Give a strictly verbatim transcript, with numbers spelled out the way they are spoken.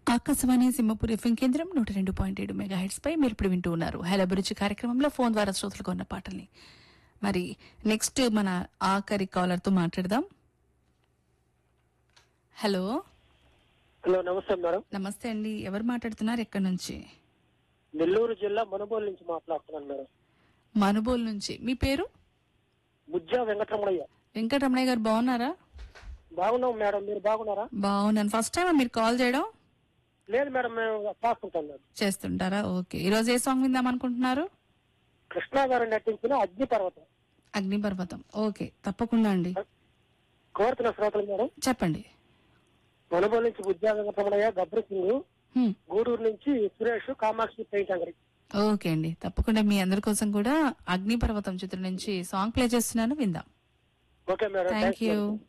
Akashvani Simhapur FM కేంద్రం నూట రెండు పాయింట్ ఏడు మెగా హెడ్స్ పై మీరు ఇప్పుడు వింటూ ఉన్నారు హలో అభిరుచి కార్యక్రమంలో ఫోన్ ద్వారా శ్రోతలకు ఉన్న పాటల్ని. మరి నెక్స్ట్ మన ఆఖరి కాలర్ తో మాట్లాడదాం. హలో హలో నమస్తే మేడం. నమస్తే అండి, ఎవరు మాట్లాడుతున్నారు, ఎక్కడి నుంచి? నెల్లూరు జిల్లా మనుబోలు నుంచి మాట్లాడుతున్నాను మేడం. మనుబోలు నుంచి. మీ పేరు? బుజ్జా వెంకటరమణయ్య. వెంకటరమణయ్య గారు బాగున్నారా? బాగున్నాం మేడం, మీరు బాగున్నారా? బాగున్నాను. ఫస్ట్ టైం మీరు కాల్ చేయడం? లేదు మేడం, మేము చేస్తుంటాం మేడం. చేస్తుంటారా? ఓకే. ఈ రోజు ఏ సాంగ్ విందాం అనుకుంటున్నారు? కృష్ణ గారు నటించిన అగ్ని పర్వతం. అగ్ని పర్వతం. ఓకే, తప్పకుండా అండి. కోరుతున్న శ్రోతలు మేడం, చెప్పండి. మనుబోలు నుంచి బుజ్జా వెంకటరమణయ్య, గబ్రి సింగ్, హ్మ్. గూడూరు నుంచి సురేష్, కామాక్షి పెయింట్ అంగడి. ఓకే అండి, తప్పకుండా మీ అందరి కోసం కూడా అగ్ని పర్వతం చిత్రం నుంచి సాంగ్ ప్లే చేస్తున్నాను, విందాం. Okay madam, thank thanks you. Madam.